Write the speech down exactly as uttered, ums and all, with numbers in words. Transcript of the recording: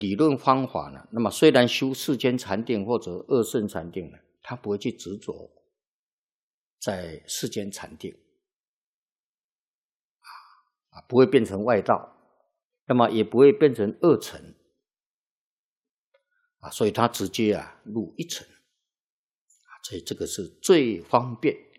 理论方法呢，那么虽然修世间禅定或者二圣禅定呢，他不会去执着在世间禅定，啊，不会变成外道，那么也不会变成二乘，啊，所以他直接啊入一乘，啊，所以这个是最方便。